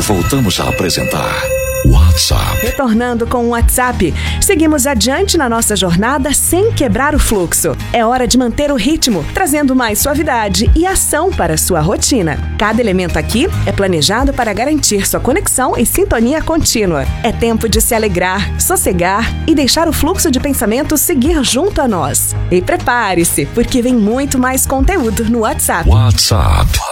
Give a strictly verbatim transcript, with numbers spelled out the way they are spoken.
Voltamos a apresentar WhatsApp. Retornando com o WhatsApp, seguimos adiante na nossa jornada sem quebrar o fluxo. É hora de manter o ritmo, trazendo mais suavidade e ação para a sua rotina. Cada elemento aqui é planejado para garantir sua conexão e sintonia contínua. É tempo de se alegrar, sossegar e deixar o fluxo de pensamento seguir junto a nós. E prepare-se, porque vem muito mais conteúdo no WhatsApp. WhatsApp.